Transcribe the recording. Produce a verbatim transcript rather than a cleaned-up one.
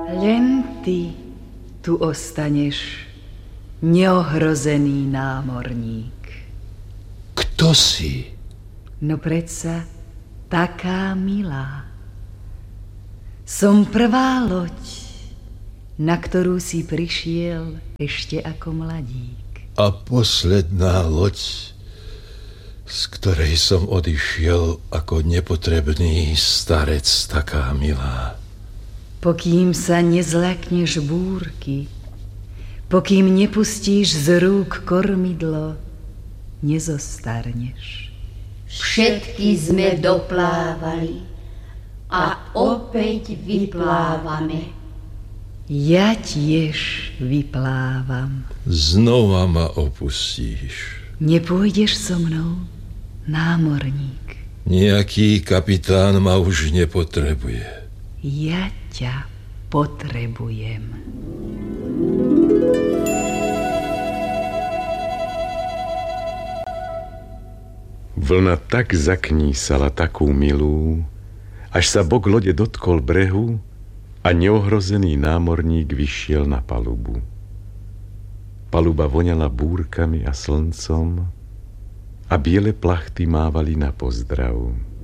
Len ty tu ostaneš, neohrozený námorník. Kto si? No predsa taká milá. Som prvá loď, na ktorú si prišiel ešte ako mladík. A posledná loď, z ktorej som odišiel ako nepotrebný starec taká milá. Pokým sa nezľakneš búrky, pokým nepustíš z rúk kormidlo, nezostarneš. Všetky sme doplávali a opäť vyplávame. Ja tiež vyplávam. Znova ma opustíš. Nepôjdeš so mnou, námorník? Nejaký kapitán ma už nepotrebuje. Ja ťa potrebujem. Vlna tak zaknísala takú milú, až sa bok lode dotkol brehu a neohrozený námorník vyšiel na palubu. Paluba voňala búrkami a slncom a biele plachty mávali na pozdrav.